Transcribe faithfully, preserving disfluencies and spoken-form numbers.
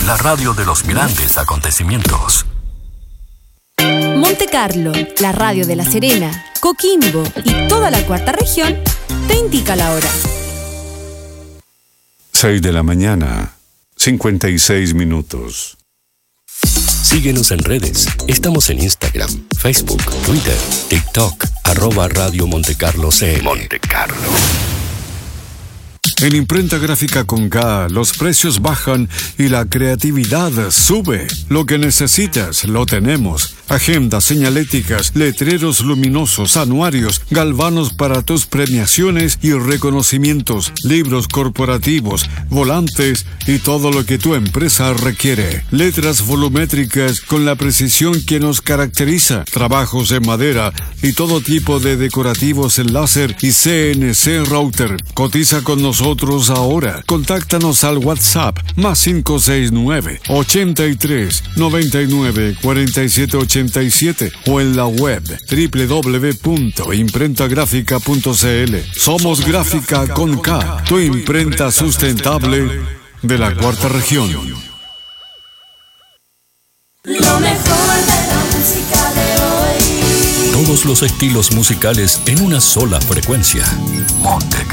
la radio de los grandes acontecimientos. Monte Carlo, la radio de La Serena, Coquimbo y toda la cuarta región te indica la hora. seis de la mañana, cincuenta y seis minutos. Síguenos en redes. Estamos en Instagram, Facebook, Twitter, TikTok, arroba Radio Montecarlo C M. Montecarlo. En Imprenta Gráfica con K, los precios bajan y la creatividad sube. Lo que necesitas, lo tenemos. Agendas, señaléticas, letreros luminosos, anuarios, galvanos para tus premiaciones y reconocimientos, libros corporativos, volantes y todo lo que tu empresa requiere. Letras volumétricas con la precisión que nos caracteriza. Trabajos en madera y todo tipo de decorativos en láser y C N C router. Cotiza con nosotros ahora. Contáctanos al WhatsApp más cinco seis nueve, ochenta y tres, noventa y nueve, cuarenta y siete ochenta y siete o en la web doble u doble u doble u punto imprenta gráfica punto c l. Somos Gráfica con K, tu imprenta sustentable de la cuarta región. Lo mejor de la música de hoy. Todos los estilos musicales en una sola frecuencia. Monte